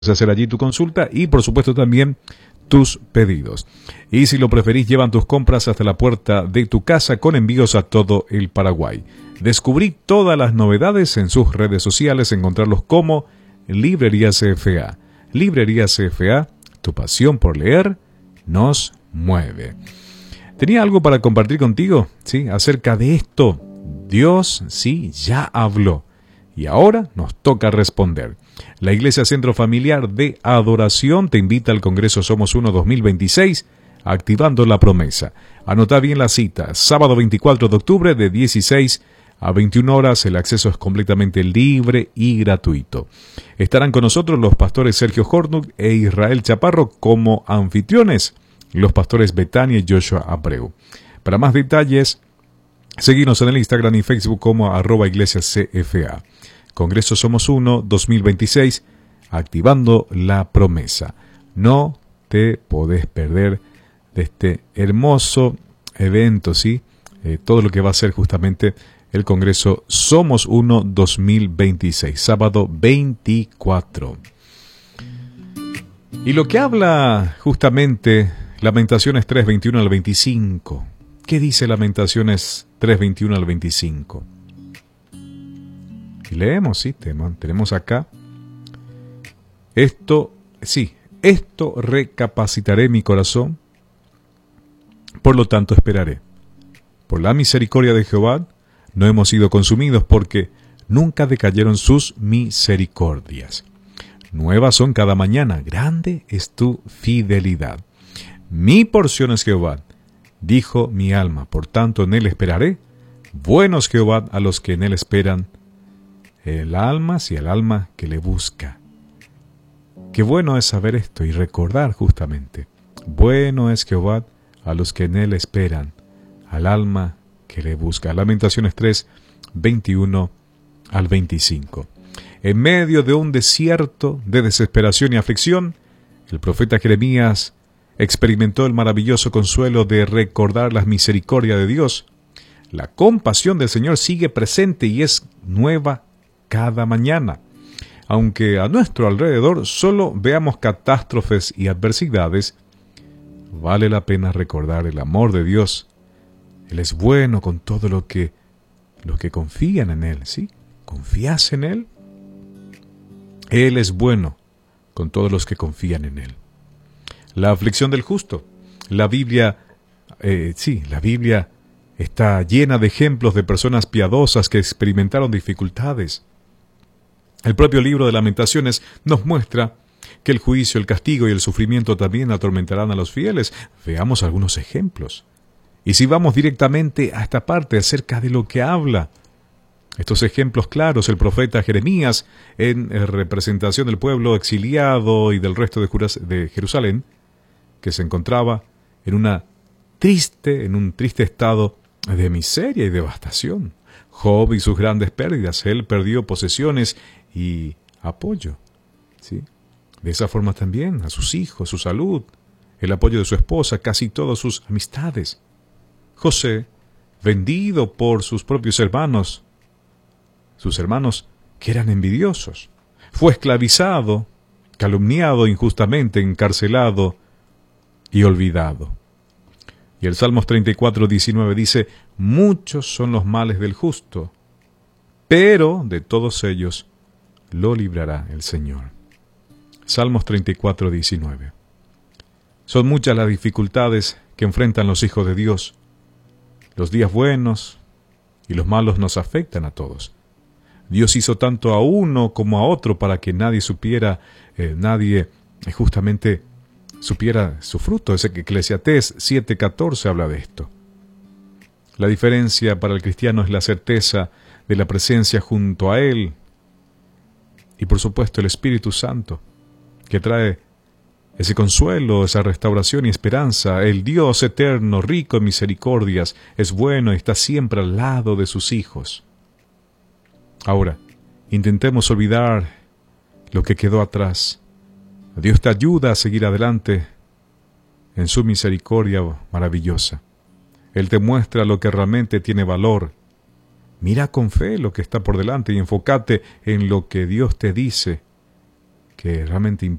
hacer allí tu consulta y por supuesto también tus pedidos. Y si lo preferís, llevan tus compras hasta la puerta de tu casa con envíos a todo el Paraguay. Descubrí todas las novedades en sus redes sociales, encontrarlos como Librería CFA. Librería CFA, tu pasión por leer nos mueve. Tenía algo para compartir contigo, ¿sí? Acerca de esto. Dios, sí, ya habló. Y ahora nos toca responder. La Iglesia Centro Familiar de Adoración te invita al Congreso Somos Uno 2026, activando la promesa. Anota bien la cita, sábado 24 de octubre de 16 a 21 horas, el acceso es completamente libre y gratuito. Estarán con nosotros los pastores Sergio Hornung e Israel Chaparro como anfitriones, los pastores Betania y Joshua Abreu. Para más detalles, seguinos en el Instagram y Facebook como @iglesiascfa. Congreso Somos Uno 2026, activando la promesa. No te podés perder de este hermoso evento, ¿sí? Todo lo que va a ser justamente el Congreso Somos Uno 2026, sábado 24. Y lo que habla justamente Lamentaciones 3, 21 al 25. ¿Qué dice Lamentaciones 3, 21 al 25? Y leemos, sí, tenemos acá. Esto recapacitaré mi corazón, por lo tanto esperaré. Por la misericordia de Jehová no hemos sido consumidos, porque nunca decayeron sus misericordias. Nuevas son cada mañana, grande es tu fidelidad. Mi porción es Jehová, dijo mi alma, por tanto en él esperaré. Bueno es Jehová a los que en él esperan, el alma que le busca. Qué bueno es saber esto y recordar justamente. Bueno es Jehová a los que en él esperan, al alma que le busca. Lamentaciones 3, 21 al 25. En medio de un desierto de desesperación y aflicción, el profeta Jeremías experimentó el maravilloso consuelo de recordar la misericordia de Dios. La compasión del Señor sigue presente y es nueva cada mañana. Aunque a nuestro alrededor solo veamos catástrofes y adversidades, vale la pena recordar el amor de Dios. Él es bueno con todo los que confían en Él, ¿sí? ¿Confías en Él? Él es bueno con todos los que confían en Él. La aflicción del justo. La Biblia está llena de ejemplos de personas piadosas que experimentaron dificultades. El propio libro de Lamentaciones nos muestra que el juicio, el castigo y el sufrimiento también atormentarán a los fieles. Veamos algunos ejemplos. Y si vamos directamente a esta parte acerca de lo que habla, estos ejemplos claros, el profeta Jeremías, en representación del pueblo exiliado y del resto de Jerusalén, que se encontraba en un triste estado de miseria y devastación. Job y sus grandes pérdidas, él perdió posesiones y apoyo, ¿sí? De esa forma también a sus hijos, su salud, el apoyo de su esposa, casi todas sus amistades. José, vendido por sus propios hermanos, sus hermanos que eran envidiosos, fue esclavizado, calumniado injustamente, encarcelado y olvidado. Y el Salmos 34, 19 dice: muchos son los males del justo, pero de todos ellos lo librará el Señor. Salmos 34, 19. Son muchas las dificultades que enfrentan los hijos de Dios. Los días buenos y los malos nos afectan a todos. Dios hizo tanto a uno como a otro para que nadie supiera su fruto. Ese que Eclesiastés 7:14 habla de esto. La diferencia para el cristiano es la certeza de la presencia junto a Él y por supuesto el Espíritu Santo, que trae ese consuelo, esa restauración y esperanza. El Dios eterno, rico en misericordias, es bueno y está siempre al lado de sus hijos. Ahora, intentemos olvidar lo que quedó atrás. Dios te ayuda a seguir adelante en su misericordia maravillosa. Él te muestra lo que realmente tiene valor. Mira con fe lo que está por delante y enfócate en lo que Dios te dice que realmente